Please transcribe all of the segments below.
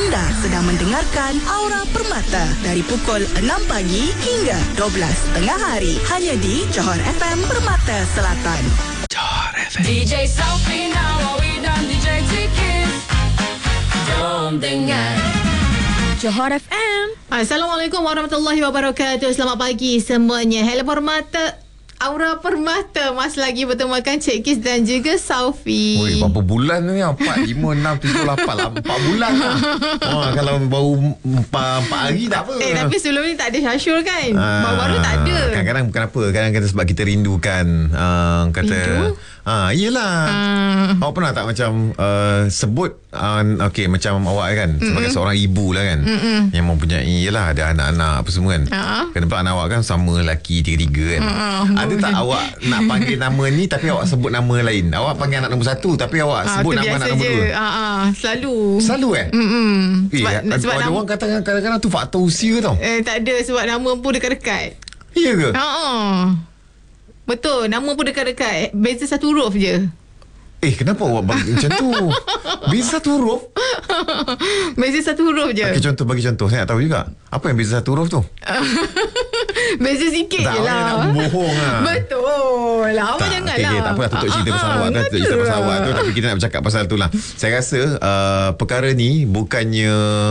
Anda sedang mendengarkan Aura Permata dari pukul 6 pagi hingga 12 tengah hari. Hanya di Johor FM Permata Selatan. Johor FM. DJ Sophie now, we done DJ Ticket. Jom dengar Johor FM. Assalamualaikum warahmatullahi wabarakatuh. Selamat pagi semuanya. Hello Permata, Aura Permata. Masih lagi bertemakan Cik Kis dan juga Sophie. Oi, berapa bulan ni? 4, 5, 6, 7, 8 4 bulan lah. Kalau baru 4 hari tak apa. Tapi sebelum ni tak ada Syashul kan? Baru-baru tak ada. Kadang-kadang bukan apa. Kadang-kadang sebab kita rindukan. Kata Rindu? Yelah. Awak pernah tak macam sebut okay, macam awak kan sebagai seorang ibu lah kan, yang mempunyai, yelah, ada anak-anak apa semua kan. Kenapa anak awak kan sama lelaki 3 kan. Ada tak awak nak panggil nama ni tapi awak sebut nama lain? Awak panggil anak nombor 1 tapi awak sebut nama anak nombor 2? Selalu sebab ada orang katakan kadang-kadang tu faktor usia tau. Tak ada, sebab nama pun dekat-dekat. Ya ke? Betul, nama pun dekat-dekat. Beza satu huruf je. Kenapa awak bagi macam tu? Beza satu huruf? Beza satu huruf je. Bagi contoh. Saya nak tahu juga. Apa yang beza satu huruf tu? Beza sikit je lah. Nak bohong lah. Betul lah. Awak janganlah. Tak apa lah, tutup cerita pasal awak tu. Tutup cerita pasal awak tu. Tapi kita nak bercakap pasal tu lah. Saya rasa perkara ni bukannya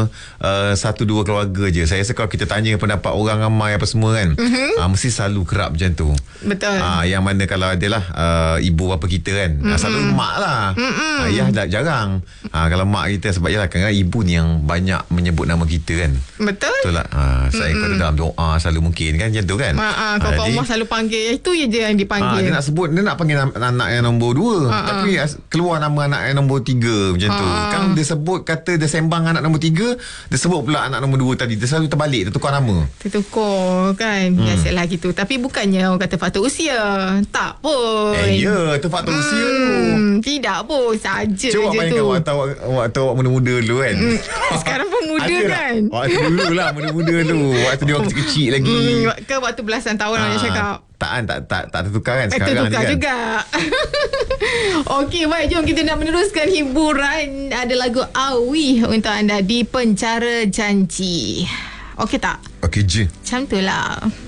1-2 keluarga je. Saya rasa kalau kita tanya pendapat orang ramai apa semua kan, mesti selalu kerap macam tu. Betul. Yang mana kalau adalah ibu bapa kita kan, selalu mak lah. Ayah dah jarang. Kalau mak kita, sebab yalah kadang-kadang ibu ni yang banyak menyebut nama kita kan. Betul. Betul lah. Saya kata dalam doa selalu mungkin kan macam tu kan. Kalau Umar selalu panggil, itu je yang dipanggil. Dia nak sebut, dia nak panggil anak yang nombor 2, tapi keluar nama anak yang nombor 3 macam tu. Kan dia sebut, kata dia sembang anak nombor 3, dia sebut pula anak nombor 2 tadi. Dia selalu terbalik, dia tukar nama. Tertukar kan. Biasalah gitu. Tapi bukannya orang kata faktor usia. Tak pun. Tu faktor usia tu. Tidak pun. Saja cuba je tu. Waktu awak muda-muda dulu kan. Sekarang pun muda kan. Waktu dulu lah muda-muda tu. Waktu dia orang kecil-kecil lagi. Kan waktu belasan tahun orang cakap. Tak tertukar kan sekarang tertukar ni kan. juga. Okey, baik, jom kita nak meneruskan hiburan. Ada lagu Awi untuk anda di Pencara Janji. Okey tak? Okey je. Macam tu lah.